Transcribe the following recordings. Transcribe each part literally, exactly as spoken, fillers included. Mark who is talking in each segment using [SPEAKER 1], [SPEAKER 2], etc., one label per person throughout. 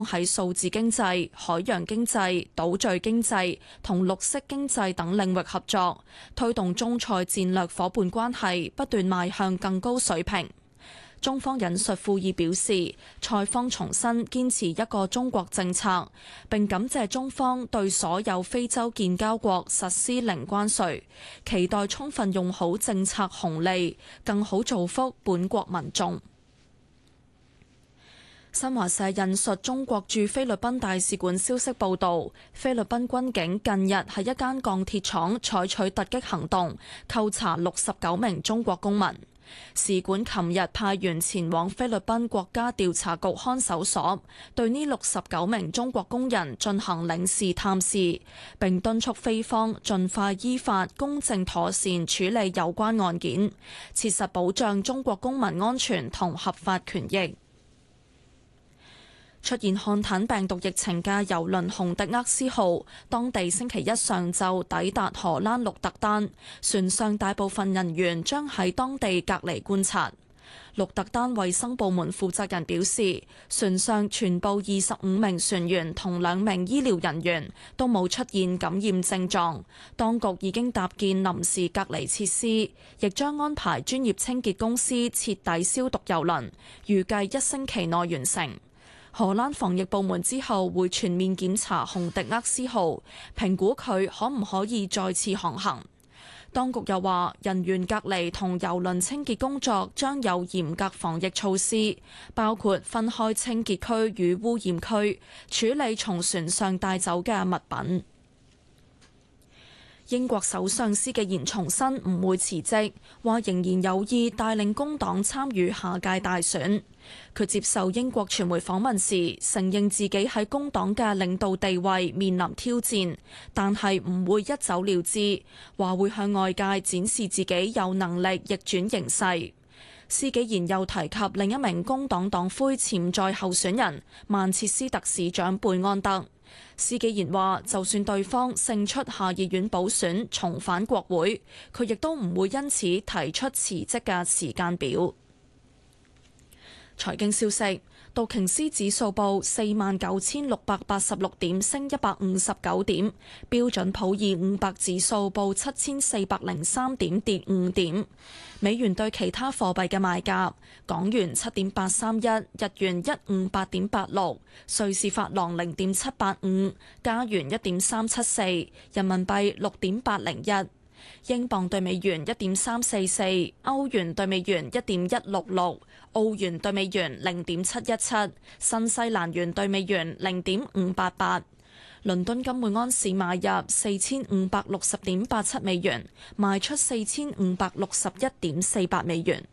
[SPEAKER 1] 喺數字經濟、海洋經濟、島嶼經濟同綠色經濟等領域合作，推動中塞戰略夥伴關係不斷邁向更高水平。中方引述庫爾表示，塞方重申堅持一個中國政策，並感謝中方對所有非洲建交國實施零關稅，期待充分用好政策紅利，更好造福本國民眾。新華社引述中國駐菲律賓大使館消息報道，菲律賓軍警近日喺一間鋼鐵廠採取突擊行動，扣查六十九名中國公民。使館琴日派員前往菲律賓國家調查局看守所，對呢六十九名中國工人進行領事探視，並敦促菲方盡快依法公正妥善處理有關案件，切實保障中國公民安全同合法權益。出現漢坦病毒疫情嘅郵輪洪迪厄斯號，當地星期一上晝抵達荷蘭鹿特丹，船上大部分人員將喺當地隔離觀察。鹿特丹衛生部門負責人表示，船上全部二十五名船員同兩名醫療人員都冇出現感染症狀，當局已經搭建臨時隔離設施，亦將安排專業清潔公司徹底消毒郵輪，預計一星期內完成。荷蘭防疫部門之後會全面檢查洪迪厄斯號，評估佢可唔可以再次航行。當局又話，人員隔離同郵輪清潔工作將有嚴格防疫措施，包括分開清潔區與污染區，處理從船上帶走嘅物品。英國首相施紀賢重申唔會辭職，話仍然有意帶領工黨參與下屆大選。佢接受英國傳媒訪問時，承認自己喺工黨嘅領導地位面臨挑戰，但係唔會一走了之，話會向外界展示自己有能力逆轉形勢。施紀賢又提及另一名工黨黨魁潛在候選人曼徹斯特市長貝安德。施紀賢話，就算對方勝出下議院補選重返國會，佢亦都唔會因此提出辭職嘅時間表。財經消息，道瓊斯指數報四萬九千六百八十六點，升一百五十九點；標準普爾五百指數報七千四百零三點，跌五點。美元對其他貨幣嘅賣價：港元七點八三一，日元一五八點八六，瑞士法郎零點七八五，加元一點三七四，人民幣六點八零一。英鎊對美元一點三四四，歐元對美元一點一六六，澳元對美元零點七一七，新西蘭元對美元零點五八八。倫敦金每安士買入四千五百六十點八七美元，賣出四千五百六十一點四八美元。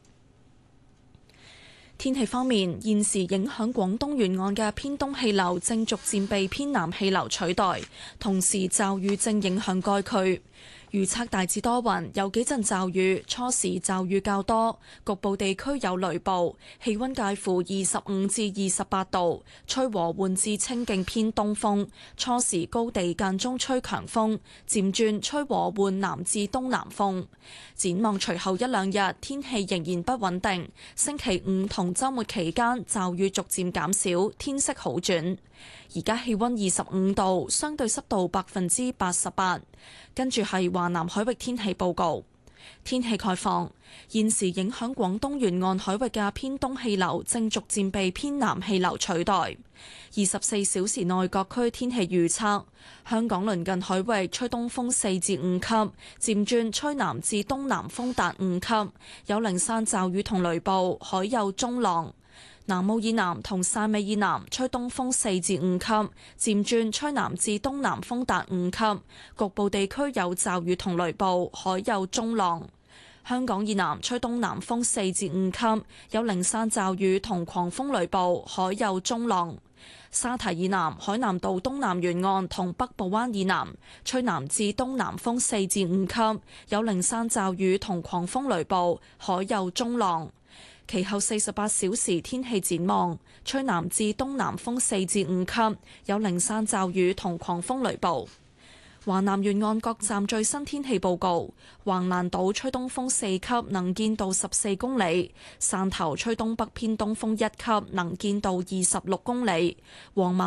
[SPEAKER 1] 天氣方面，現時影響廣東沿岸嘅偏東氣流正逐漸被偏南氣流取代，同時驟雨正影響該區。預測大致多雲，有幾陣驟雨，初時驟雨較多，局部地區有雷暴，氣溫介乎二十五至二十八度，吹和緩至清勁偏東風，初時高地間中吹強風，漸轉吹和緩南至東南風。展望隨後一兩日，天氣仍然不穩定，星期五同週末期間驟雨逐漸減少，天色好轉。而家氣溫二十五度，相對濕度百分之八十八。跟住係華南海域天氣報告。天氣概況，現時影響廣東沿岸海域嘅偏東氣流正逐漸被偏南氣流取代。二十四小時內各區天氣預測：香港鄰近海域吹東風四至五級，漸轉吹南至東南風達五級，有零散驟雨同雷暴，海有中浪。南澳以南同汕尾以南吹東風四至五級，漸轉吹南至東南風達五級，局部地區有驟雨同雷暴，海有中浪。香港以南吹東南風四至五級，有零散驟雨同狂風雷暴，海有中浪。沙堤以南海南島東南沿岸同北部灣以南吹南至東南風四至五級，有零散驟雨同狂風雷暴，海有中浪。其後四十八小時天氣展望，吹南至東南風四至五級，有零散驟雨同狂風雷暴。 華南沿岸各站最新天氣報告：橫瀾島吹東風四級，能見度十四公里；汕頭吹東北偏東風一級，能見度二十六公里；黃茅